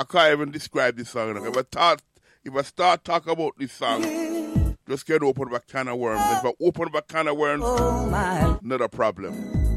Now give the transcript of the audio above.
can't even describe this song. If I start talking about this song, just can't open up a can of worms. If I open up a can of worms, not a problem.